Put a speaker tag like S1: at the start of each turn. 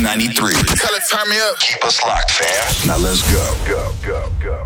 S1: 93.
S2: Tell it, turn me up.
S1: Keep us locked, fam. Now let's go.
S3: Go.